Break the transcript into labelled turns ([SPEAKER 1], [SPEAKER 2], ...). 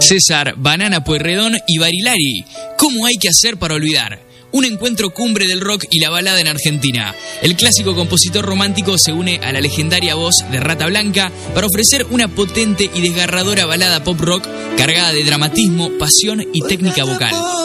[SPEAKER 1] César Banana Pueyrredón y Barilari. ¿Cómo hay que hacer para olvidar? Un encuentro cumbre del rock y la balada en Argentina. El clásico compositor romántico se une a la legendaria voz de Rata Blanca para ofrecer una potente y desgarradora balada pop rock cargada de dramatismo, pasión y técnica vocal.